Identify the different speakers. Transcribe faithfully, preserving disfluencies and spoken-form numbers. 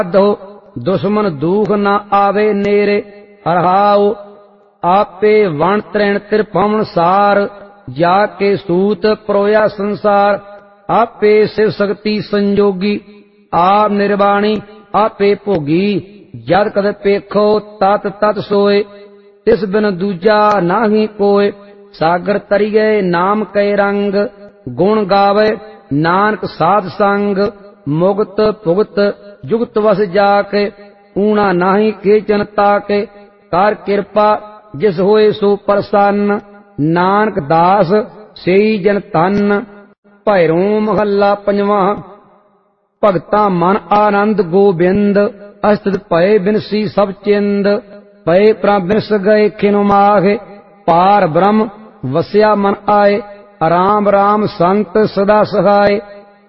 Speaker 1: दो दुश्मन दुख न आवे नेरे। रहाओ आपे वण तृण त्रिभुवन सार, जाके सूत परोया संसार। आपे शिव शक्ति संजोगी, आप निर्वाणी आपे भोगी। जद कद पेखो तत तत सोए, तिस बिन दूजा नाही कोय। सागर तरिए नाम कै रंग, गुण गावे नानक साध संग। मुगत भुगत जुगत वस जाके, ऊना नाही केचन ताके। कर कृपा जिस होए सो प्रसन्न, नानक दास सेई जन तन। भैरो महला पंजवा। भगता मन आनंद गोबिंद, अस्तित भय बिनसी सब चिंद। भय प्रभ बिनस गए खिन माहे, पार ब्रह्म वस्या मन आए। राम राम संत सदा सहाय।